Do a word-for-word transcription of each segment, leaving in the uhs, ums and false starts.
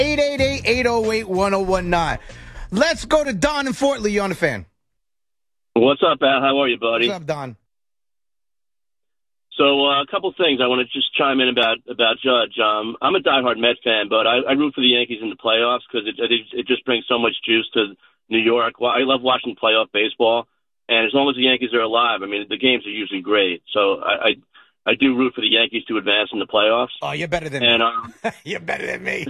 eight eight eight, eight oh eight, one oh one nine. Let's go to Don in Fort Lee. You're on the Fan. What's up, Al? How are you, buddy? What's up, Don? So uh, a couple things I want to just chime in about about Judge. Um, I'm a diehard Met fan, but I, I root for the Yankees in the playoffs because it, it it just brings so much juice to New York. Well, I love watching playoff baseball, and as long as the Yankees are alive, I mean, the games are usually great. So I I, I do root for the Yankees to advance in the playoffs. Oh, you're better than and, me. Um, you're better than me.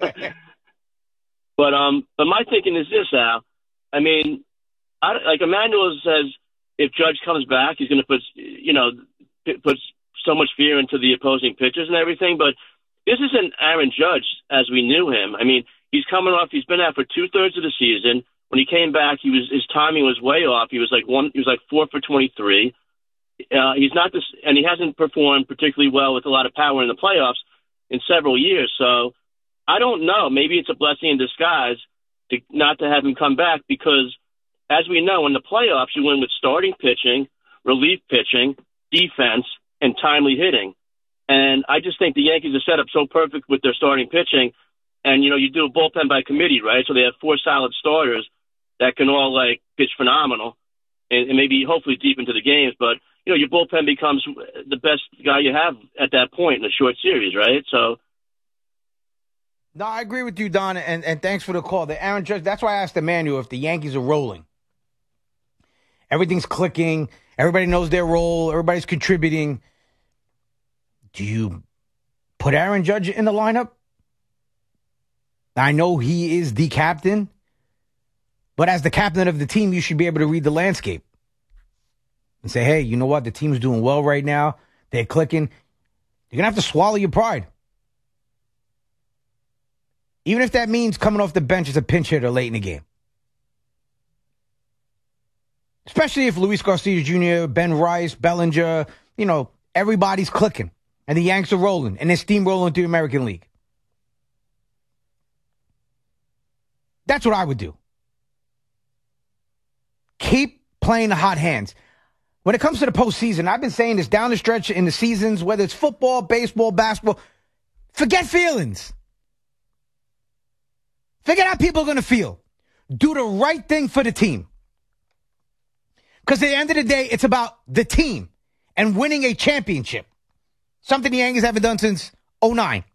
but um, but my thinking is this, Al. I mean, I, like Emmanuel says, if Judge comes back, he's going to put you know. puts so much fear into the opposing pitchers and everything, but this isn't Aaron Judge as we knew him. I mean, he's coming off, he's been out for two thirds of the season. When he came back, he was, his timing was way off. He was like one, he was like four for twenty-three. Uh, he's not this, and he hasn't performed particularly well with a lot of power in the playoffs in several years. So I don't know. Maybe it's a blessing in disguise to not to have him come back because as we know, in the playoffs, you win with starting pitching, relief pitching, defense, and timely hitting. And I just think the Yankees are set up so perfect with their starting pitching. And, you know, you do a bullpen by committee, right? So they have four solid starters that can all, like, pitch phenomenal and, and maybe hopefully deep into the games. But, you know, your bullpen becomes the best guy you have at that point in a short series, right? So. No, I agree with you, Don, and, and thanks for the call. The Aaron Judge, that's why I asked Emmanuel if the Yankees are rolling. Everything's clicking. Everybody knows their role. Everybody's contributing. Do you put Aaron Judge in the lineup? I know he is the captain, but as the captain of the team, you should be able to read the landscape and say, hey, you know what? The team's doing well right now. They're clicking. You're going to have to swallow your pride. Even if that means coming off the bench as a pinch hitter late in the game. Especially if Luis Garcia Junior, Ben Rice, Bellinger, you know, everybody's clicking. And the Yanks are rolling. And they're steamrolling through the American League. That's what I would do. Keep playing the hot hands. When it comes to the postseason, I've been saying this down the stretch in the seasons, whether it's football, baseball, basketball, forget feelings. Forget how people are going to feel. Do the right thing for the team. Because at the end of the day, it's about the team and winning a championship. Something the Yankees haven't done since oh nine.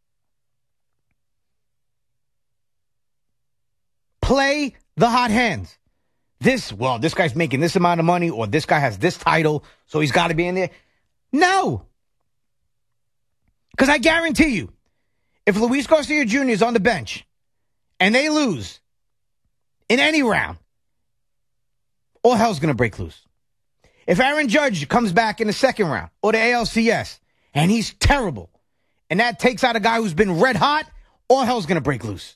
Play the hot hands. This, well, this guy's making this amount of money, or this guy has this title, so he's got to be in there. No. Because I guarantee you, if Luis Garcia Junior is on the bench and they lose in any round, all hell's going to break loose. If Aaron Judge comes back in the second round or the A L C S and he's terrible and that takes out a guy who's been red hot, all hell's going to break loose.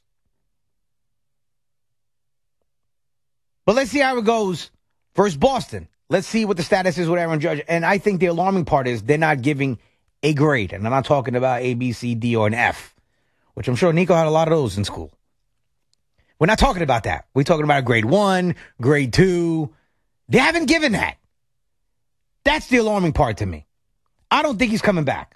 But let's see how it goes versus Boston. Let's see what the status is with Aaron Judge. And I think the alarming part is they're not giving a grade. And I'm not talking about A, B, C, D, or an F, which I'm sure Nico had a lot of those in school. We're not talking about that. We're talking about grade one, grade two. They haven't given that. That's the alarming part to me. I don't think he's coming back.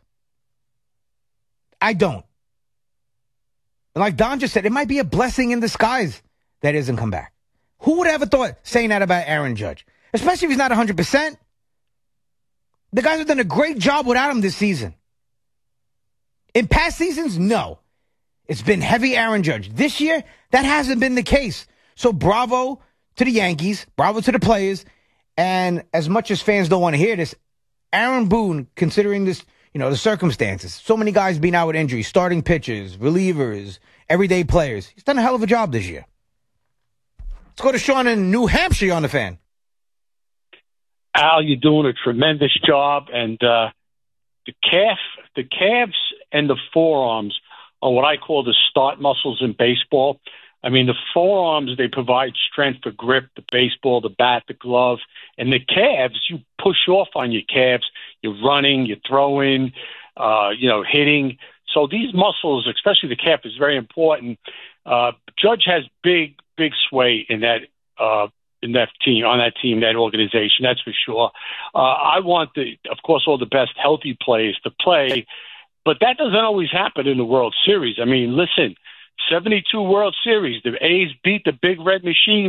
I don't. And like Don just said, it might be a blessing in disguise that he doesn't come back. Who would have ever thought saying that about Aaron Judge? Especially if he's not one hundred percent. The guys have done a great job without him this season. In past seasons, no. It's been heavy Aaron Judge. This year, that hasn't been the case. So bravo to the Yankees. Bravo to the players. And as much as fans don't want to hear this, Aaron Boone, considering this, you know, the circumstances, so many guys being out with injuries, starting pitchers, relievers, everyday players. He's done a hell of a job this year. Let's go to Sean in New Hampshire on the Fan. Al, you're doing a tremendous job. And uh, the calf, the calves and the forearms are what I call the start muscles in baseball. I mean, the forearms, they provide strength for grip, the baseball, the bat, the glove. And the calves, you push off on your calves. You're running, you're throwing, uh, you know, hitting. So these muscles, especially the calf, is very important. Uh, Judge has big, big sway in that uh, in that team, on that team, that organization, that's for sure. Uh, I want, the, of course, all the best healthy players to play, but that doesn't always happen in the World Series. I mean, listen, seventy-two World Series. The A's beat the Big Red Machine